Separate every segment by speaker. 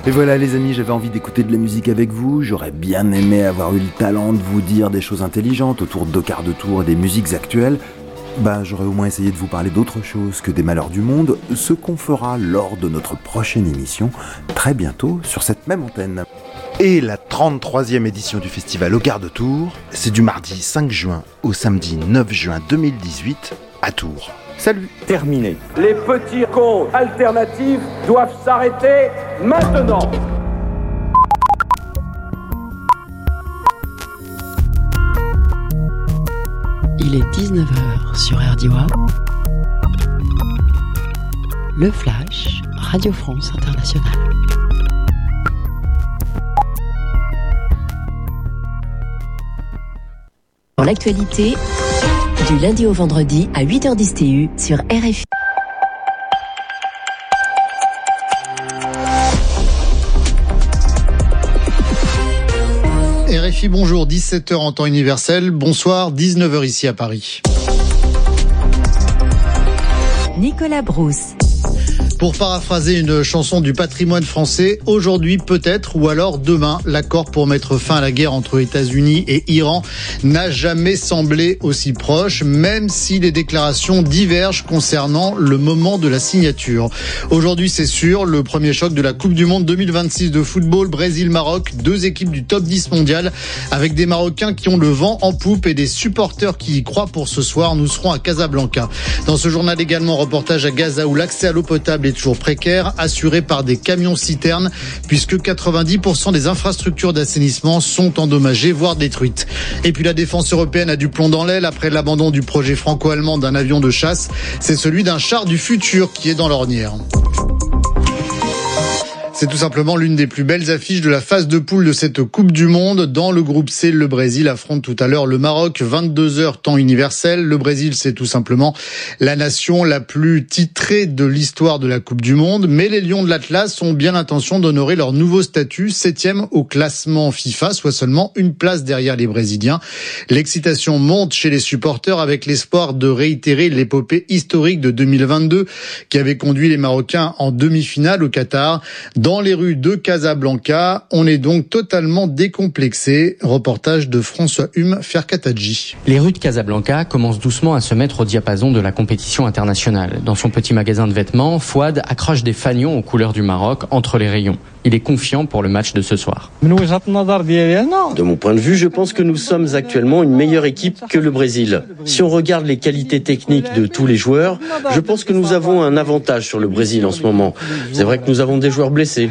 Speaker 1: Et voilà les amis, j'avais envie d'écouter de la musique avec vous, j'aurais bien aimé avoir eu le talent de vous dire des choses intelligentes autour de quarts de tour et des musiques actuelles. J'aurais au moins essayé de vous parler d'autre chose que des malheurs du monde, ce qu'on fera lors de notre prochaine émission, très bientôt sur cette même antenne. Et la 33e édition du festival au quart de tour, c'est du mardi 5 juin au samedi 9 juin 2018 à Tours. Salut.
Speaker 2: Terminé. Les petits cons alternatifs doivent s'arrêter maintenant.
Speaker 3: Il est 19h sur RDOA. Le Flash, Radio France Internationale.
Speaker 4: Dans l'actualité, du lundi au vendredi à 8h10 TU sur RFI.
Speaker 5: RFI, bonjour, 17h en temps universel, bonsoir, 19h ici à Paris.
Speaker 4: Nicolas Brousse.
Speaker 5: Pour paraphraser une chanson du patrimoine français, aujourd'hui peut-être ou alors demain, l'accord pour mettre fin à la guerre entre États-Unis et Iran n'a jamais semblé aussi proche, même si les déclarations divergent concernant le moment de la signature. Aujourd'hui, c'est sûr, le premier choc de la Coupe du Monde 2026 de football, Brésil-Maroc, 2 équipes du top 10 mondial, avec des Marocains qui ont le vent en poupe et des supporters qui y croient pour ce soir. Nous serons à Casablanca. Dans ce journal également, reportage à Gaza où l'accès à l'eau potable est toujours précaire, assuré par des camions-citernes, puisque 90% des infrastructures d'assainissement sont endommagées, voire détruites. Et puis la défense européenne a du plomb dans l'aile après l'abandon du projet franco-allemand d'un avion de chasse. C'est celui d'un char du futur qui est dans l'ornière. C'est tout simplement l'une des plus belles affiches de la phase de poule de cette Coupe du Monde. Dans le groupe C, le Brésil affronte tout à l'heure le Maroc, 22h temps universel. Le Brésil, c'est tout simplement la nation la plus titrée de l'histoire de la Coupe du Monde. Mais les Lions de l'Atlas ont bien l'intention d'honorer leur nouveau statut, 7e au classement FIFA, soit seulement une place derrière les Brésiliens. L'excitation monte chez les supporters avec l'espoir de réitérer l'épopée historique de 2022 qui avait conduit les Marocains en demi-finale au Qatar. Dans les rues de Casablanca, on est donc totalement décomplexé. Reportage de François Hume Ferkatadji.
Speaker 6: Les rues de Casablanca commencent doucement à se mettre au diapason de la compétition internationale. Dans son petit magasin de vêtements, Fouad accroche des fanions aux couleurs du Maroc entre les rayons. Il est confiant pour le match de ce soir.
Speaker 7: De mon point de vue, je pense que nous sommes actuellement une meilleure équipe que le Brésil. Si on regarde les qualités techniques de tous les joueurs, je pense que nous avons un avantage sur le Brésil en ce moment. C'est vrai que nous avons des joueurs blessés.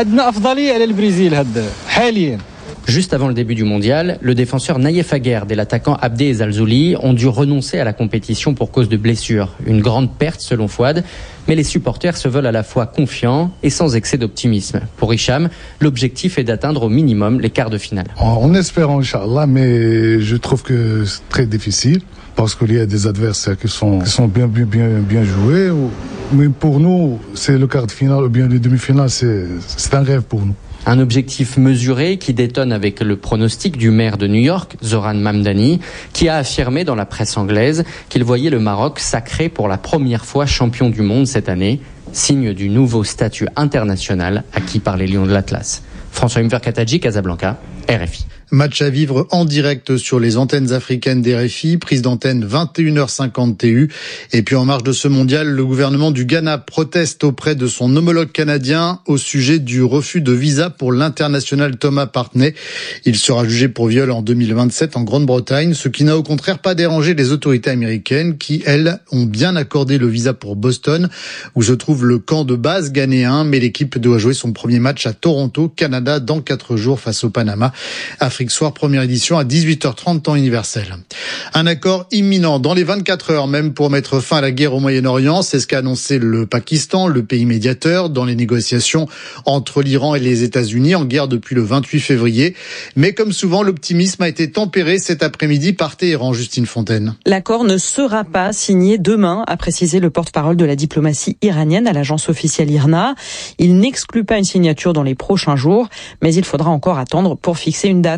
Speaker 6: Juste avant le début du mondial, le défenseur Naïef Aguerd et l'attaquant Abdé Ezalzouli ont dû renoncer à la compétition pour cause de blessures. Une grande perte selon Fouad, mais les supporters se veulent à la fois confiants et sans excès d'optimisme. Pour Hicham, l'objectif est d'atteindre au minimum les quarts de finale.
Speaker 8: On espère, Inch'Allah, mais je trouve que c'est très difficile parce qu'il y a des adversaires qui sont bien joués. Mais pour nous, c'est le quart de finale ou bien les demi-finales, c'est un rêve pour nous.
Speaker 6: Un objectif mesuré qui détonne avec le pronostic du maire de New York, Zoran Mamdani, qui a affirmé dans la presse anglaise qu'il voyait le Maroc sacré pour la première fois champion du monde cette année, signe du nouveau statut international acquis par les Lions de l'Atlas. François Mverkatadji, Casablanca, RFI.
Speaker 5: Match à vivre en direct sur les antennes africaines d'RFI, prise d'antenne 21h50 TU. Et puis en marge de ce mondial, le gouvernement du Ghana proteste auprès de son homologue canadien au sujet du refus de visa pour l'international Thomas Partey. Il sera jugé pour viol en 2027 en Grande-Bretagne, ce qui n'a au contraire pas dérangé les autorités américaines qui, elles, ont bien accordé le visa pour Boston, où se trouve le camp de base ghanéen. Mais l'équipe doit jouer son premier match à Toronto, Canada, dans 4 jours face au Panama. Afrique Soir, première édition à 18h30 temps universel. Un accord imminent dans les 24 heures même pour mettre fin à la guerre au Moyen-Orient, c'est ce qu'a annoncé le Pakistan, le pays médiateur dans les négociations entre l'Iran et les États-Unis en guerre depuis le 28 février. Mais comme souvent, l'optimisme a été tempéré cet après-midi par Téhéran, Justine Fontaine.
Speaker 9: L'accord ne sera pas signé demain, a précisé le porte-parole de la diplomatie iranienne à l'agence officielle IRNA. Il n'exclut pas une signature dans les prochains jours, mais il faudra encore attendre pour fixer une date.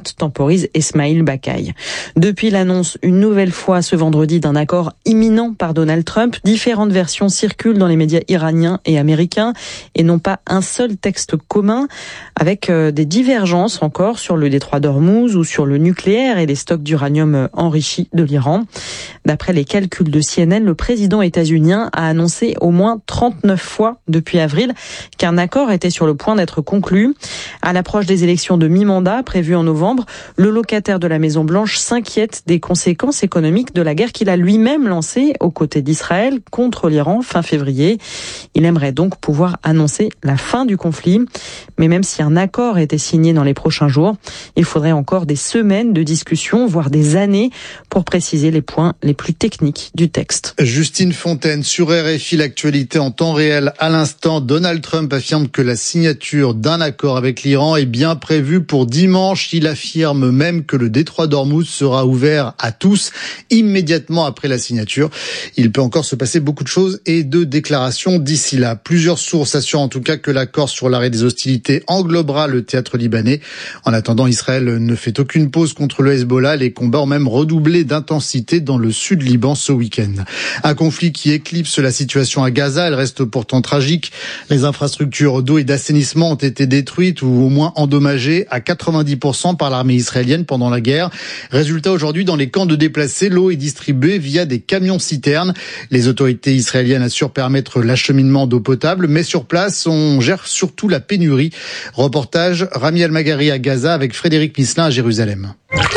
Speaker 9: droite temporise Esmaïl Bakay. Depuis l'annonce une nouvelle fois ce vendredi d'un accord imminent par Donald Trump, différentes versions circulent dans les médias iraniens et américains et non pas un seul texte commun, avec des divergences encore sur le détroit d'Ormuz ou sur le nucléaire et les stocks d'uranium enrichi de l'Iran. D'après les calculs de CNN, le président états-unien a annoncé au moins 39 fois depuis avril qu'un accord était sur le point d'être conclu. À l'approche des élections de mi-mandat prévues en novembre, le locataire de la Maison-Blanche s'inquiète des conséquences économiques de la guerre qu'il a lui-même lancée aux côtés d'Israël contre l'Iran fin février. Il aimerait donc pouvoir annoncer la fin du conflit. Mais même si un accord était signé dans les prochains jours, il faudrait encore des semaines de discussion, voire des années, pour préciser les points les plus techniques du texte.
Speaker 5: Justine Fontaine, sur RFI, l'actualité en temps réel. À l'instant, Donald Trump affirme que la signature d'un accord avec l'Iran est bien prévue pour dimanche. Il affirme même que le détroit d'Ormuz sera ouvert à tous immédiatement après la signature. Il peut encore se passer beaucoup de choses et de déclarations d'ici là. Plusieurs sources assurent en tout cas que l'accord sur l'arrêt des hostilités englobera le théâtre libanais. En attendant, Israël ne fait aucune pause contre le Hezbollah. Les combats ont même redoublé d'intensité dans le sud Liban ce week-end. Un conflit qui éclipse la situation à Gaza. Elle reste pourtant tragique. Les infrastructures d'eau et d'assainissement ont été détruites ou au moins endommagées à 90% par l'armée israélienne pendant la guerre. Résultat, aujourd'hui, dans les camps de déplacés, l'eau est distribuée via des camions-citernes. Les autorités israéliennes assurent permettre l'acheminement d'eau potable, mais sur place, on gère surtout la pénurie. Reportage Rami El-Magari à Gaza avec Frédéric Misselin à Jérusalem.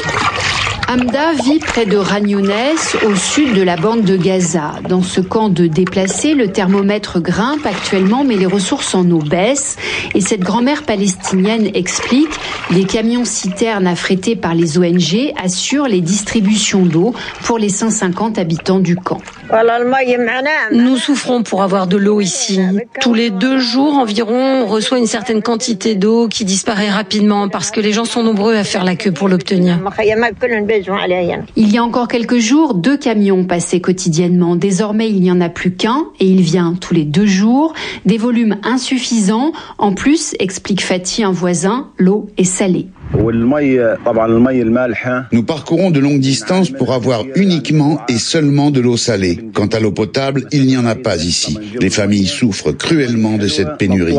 Speaker 10: Hamda vit près de Khan Younes, au sud de la bande de Gaza. Dans ce camp de déplacés, le thermomètre grimpe actuellement, mais les ressources en eau baissent. Et cette grand-mère palestinienne explique, les camions-citernes affrétés par les ONG assurent les distributions d'eau pour les 150 habitants du camp.
Speaker 11: Nous souffrons pour avoir de l'eau ici. Tous les 2 jours environ, on reçoit une certaine quantité d'eau qui disparaît rapidement parce que les gens sont nombreux à faire la queue pour l'obtenir.
Speaker 10: Il y a encore quelques jours, 2 camions passaient quotidiennement. Désormais, il n'y en a plus qu'un et il vient tous les 2 jours. Des volumes insuffisants. En plus, explique Fatih, un voisin, l'eau est salée.
Speaker 12: Nous parcourons de longues distances pour avoir uniquement et seulement de l'eau salée. Quant à l'eau potable, il n'y en a pas ici. Les familles souffrent cruellement de cette pénurie.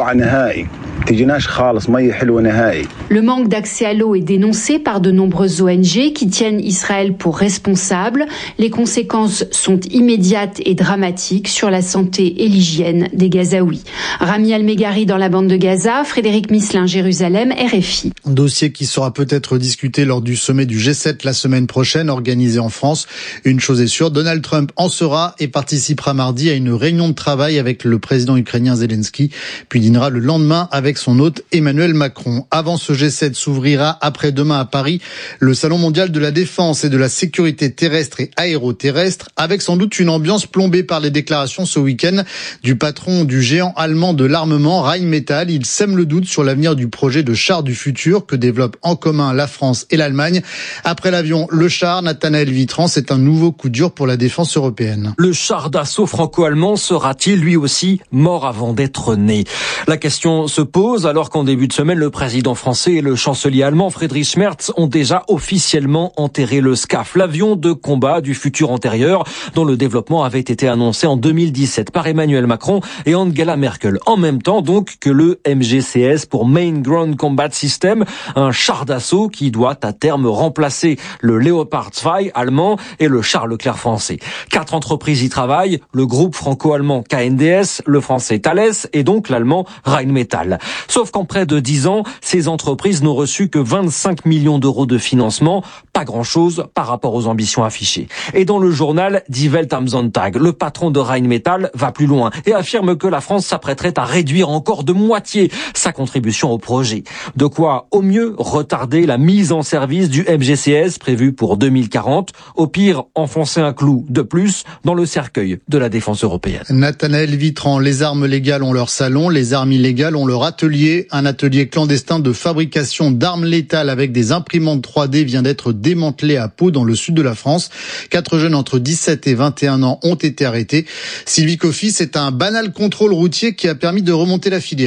Speaker 10: Le manque d'accès à l'eau est dénoncé par de nombreuses ONG qui tiennent Israël pour responsable. Les conséquences sont immédiates et dramatiques sur la santé et l'hygiène des Gazaouis. Rami El-Megari dans la bande de Gaza, Frédéric Misselin, Jérusalem, RFI.
Speaker 5: Dossier qui sera peut-être discuté lors du sommet du G7 la semaine prochaine, organisé en France. Une chose est sûre, Donald Trump en sera et participera mardi à une réunion de travail avec le président ukrainien Zelensky, puis dînera le lendemain avec son hôte Emmanuel Macron. Avant ce G7 s'ouvrira après-demain à Paris le Salon mondial de la défense et de la sécurité terrestre et aéroterrestre, avec sans doute une ambiance plombée par les déclarations ce week-end du patron du géant allemand de l'armement, Rheinmetall. Il sème le doute sur l'avenir du projet de char du futur que développent en commun la France et l'Allemagne. Après l'avion, le char, Nathanaël Vitran, c'est un nouveau coup dur pour la défense européenne.
Speaker 13: Le char d'assaut franco-allemand sera-t-il lui aussi mort avant d'être né? La question se pose alors qu'en début de semaine, le président français et le chancelier allemand Friedrich Merz ont déjà officiellement enterré le SCAF, l'avion de combat du futur antérieur dont le développement avait été annoncé en 2017 par Emmanuel Macron et Angela Merkel. En même temps donc que le MGCS pour Main Ground Combat System, un char d'assaut qui doit à terme remplacer le Leopard 2 allemand et le char Leclerc français. 4 entreprises y travaillent, le groupe franco-allemand KNDS, le français Thales et donc l'allemand Rheinmetall. Sauf qu'en près de 10 ans, ces entreprises n'ont reçu que 25 millions d'euros de financement, pas grand-chose par rapport aux ambitions affichées. Et dans le journal Die Welt am Sonntag, le patron de Rheinmetall va plus loin et affirme que la France s'apprêterait à réduire encore de moitié sa contribution au projet. De quoi, au mieux, retarder la mise en service du MGCS prévue pour 2040, au pire, enfoncer un clou de plus dans le cercueil de la défense européenne.
Speaker 5: Nathanaël Vitran, les armes légales ont leur salon, les armes illégales ont leur atelier. Un atelier clandestin de fabrication d'armes létales avec des imprimantes 3D vient d'être démantelé à Pau, dans le sud de la France. 4 jeunes entre 17 et 21 ans ont été arrêtés. Sylvie Coffy, c'est un banal contrôle routier qui a permis de remonter la filière.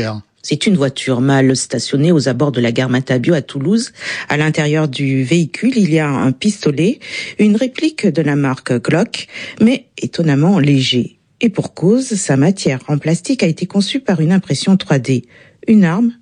Speaker 14: C'est une voiture mâle stationnée aux abords de la gare Matabio à Toulouse. À l'intérieur du véhicule, il y a un pistolet, une réplique de la marque Glock, mais étonnamment léger. Et pour cause, sa matière en plastique a été conçue par une impression 3D. Une arme